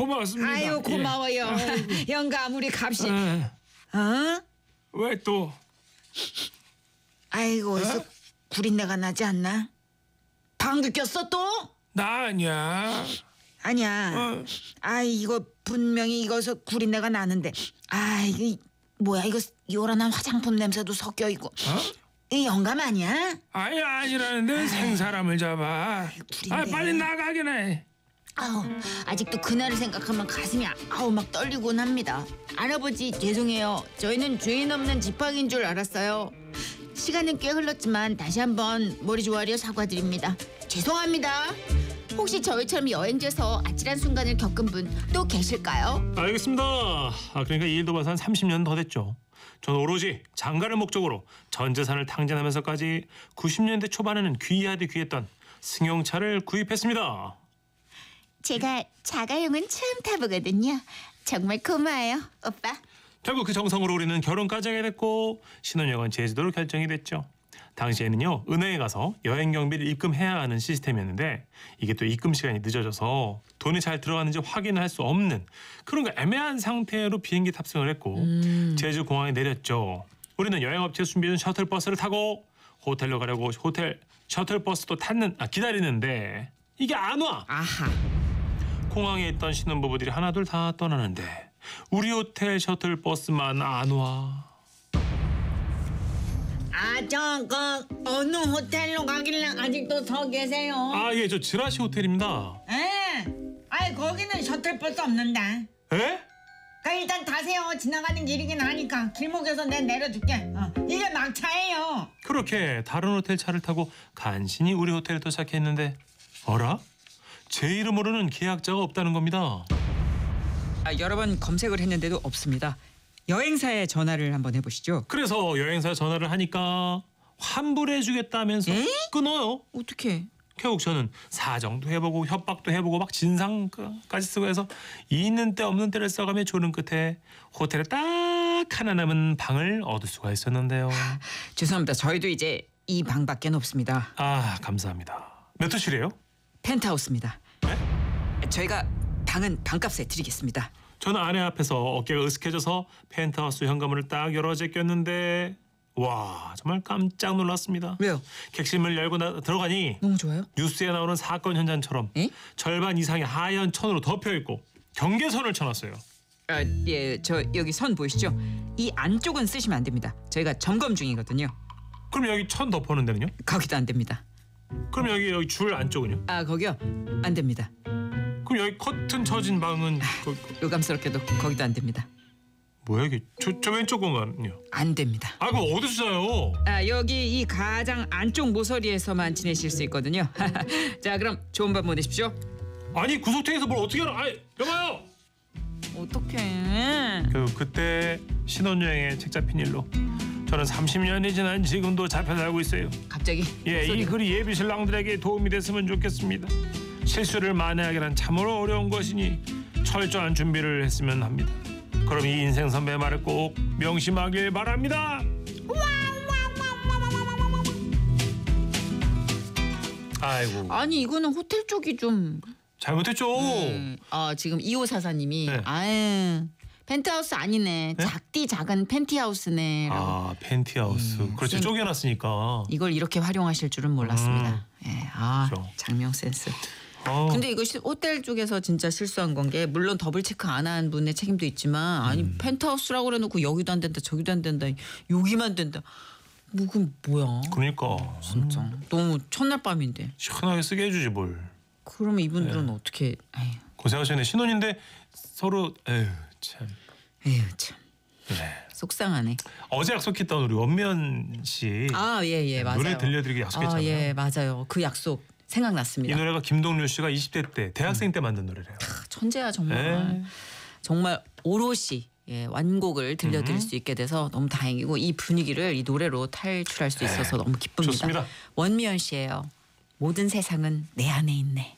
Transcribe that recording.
고맙습니다. 아유 고마워요. 영감 우리 갑시. 어? 왜 또? 아이고 어디서 구린내가 나지 않나? 방귀 꼈어 또? 나 아니야. 아니야. 아 이거 분명히 이거서 구린내가 나는데. 아 이게 뭐야 이거 요란한 화장품 냄새도 섞여 있고. 이 영감 아니야? 아니 아니라는데 생사람을 잡아. 구린내. 빨리 나가긴 해. 아우 아직도 그날을 생각하면 가슴이 아우 막 떨리곤 합니다. 할아버지 죄송해요. 저희는 죄인 없는 지팡이인 줄 알았어요. 시간은 꽤 흘렀지만 다시 한번 머리 조아려 사과드립니다. 죄송합니다. 혹시 저희처럼 여행지에서 아찔한 순간을 겪은 분 또 계실까요? 알겠습니다. 그러니까 이 일도 봐서 한 30년 더 됐죠. 저는 오로지 장가를 목적으로 전 재산을 탕진하면서까지 90년대 초반에는 귀하디 귀했던 승용차를 구입했습니다. 제가 자가용은 처음 타보거든요. 정말 고마워요, 오빠. 결국 그 정성으로 우리는 결혼까지 하게 됐고 신혼여행은 제주도로 결정이 됐죠. 당시에는요 은행에 가서 여행 경비를 입금해야 하는 시스템이었는데 이게 또 입금 시간이 늦어져서 돈이 잘 들어가는지 확인을 할 수 없는 그런 거 애매한 상태로 비행기 탑승을 했고 제주 공항에 내렸죠. 우리는 여행업체 준비해준 셔틀버스를 타고 호텔로 가려고 호텔 셔틀버스도 기다리는데 이게 안 와. 아하. 공항에 있던 신혼부부들이 하나둘 다 떠나는데 우리 호텔 셔틀버스만 안 와. 어느 호텔로 가길래 아직도 서 계세요? 예, 저 지라시 호텔입니다. 아이 거기는 셔틀버스 없는데. 에? 일단 타세요. 지나가는 길이긴 하니까 길목에서 내 내려줄게. 이게 막차예요. 그렇게 다른 호텔 차를 타고 간신히 우리 호텔에 도착했는데 어라? 제 이름으로는 계약자가 없다는 겁니다. 여러 번 검색을 했는데도 없습니다. 여행사에 전화를 한번 해보시죠. 그래서 여행사 전화를 하니까 환불해주겠다면서 끊어요. 어떻게? 결국 저는 사정도 해보고 협박도 해보고 막 진상까지 쓰고 해서 있는 때 없는 때를 써가며 조는 끝에 호텔에 딱 하나 남은 방을 얻을 수가 있었는데요. 죄송합니다. 저희도 이제 이 방밖에 없습니다. 감사합니다. 몇 호실이에요? 펜트하우스입니다. 네? 저희가 방은 방값에 드리겠습니다. 저는 아내 앞에서 어깨가 으스해져서 펜트하우스 현관문을 딱 열어 제꼈는데 와 정말 깜짝 놀랐습니다. 왜요? 객실문을 열고 들어가니 너무 좋아요. 뉴스에 나오는 사건 현장처럼 에? 절반 이상이 하얀 천으로 덮여있고 경계선을 쳐놨어요. 예, 저 여기 선 보이시죠? 이 안쪽은 쓰시면 안 됩니다. 저희가 점검 중이거든요. 그럼 여기 천 덮어놓은 데는요? 거기도 안 됩니다. 그럼 여기 줄 안쪽은요? 거기요? 안 됩니다. 그럼 여기 커튼 쳐진 방은 요감스럽게도 거기도 안 됩니다. 뭐야 이게 저 왼쪽 공간은요? 안 됩니다. 그럼 어디서 자요? 여기 이 가장 안쪽 모서리에서만 지내실 수 있거든요. 자, 그럼 좋은 밤 보내십시오. 아니 구석탱이에서 뭘 어떻게 알아? 여봐요. 어떡해. 그때 신혼여행에 책 잡힌 일로 저는 30년이 지난 지금도 잡혀 살고 있어요. 갑자기 이 글이 예비 신랑들에게 도움이 됐으면 좋겠습니다. 실수를 만회하기란 참으로 어려운 것이니 철저한 준비를 했으면 합니다. 그럼 이 인생 선배 말을 꼭 명심하길 바랍니다. 아이고 아니 이거는 호텔 쪽이 좀 잘못했죠. 지금 2544님이 네. 아유 펜트하우스 아니네. 네? 작디 작은 펜티하우스네. 펜트하우스. 그렇죠. 쪼개놨으니까. 이걸 이렇게 활용하실 줄은 몰랐습니다. 그렇죠. 장명 센스. 근데 이거 호텔 쪽에서 진짜 실수한 건 게 물론 더블 체크 안 한 분의 책임도 있지만 아니 펜트하우스라고 그래놓고 여기도 안 된다 저기도 안 된다 여기만 된다. 그건 뭐야? 그러니까 진짜 너무 첫날 밤인데. 시원하게 쓰게 해주지 뭘. 그러면 이분들은 어떻게? 에휴. 고생하셨네. 신혼인데 서로 참. 참. 네. 속상하네. 어제 약속했던 우리 원면 씨 예, 맞아요. 노래 들려드리기 약속했잖아요. 예, 맞아요. 그 약속 생각났습니다. 이 노래가 김동률 씨가 20대 때 대학생 때 만든 노래래요. 천재야 정말. 정말 오롯이 완곡을 들려드릴 수 있게 돼서 너무 다행이고 이 분위기를 이 노래로 탈출할 수 있어서 너무 기쁩니다. 좋습니다. 원미연 씨예요. 모든 세상은 내 안에 있네.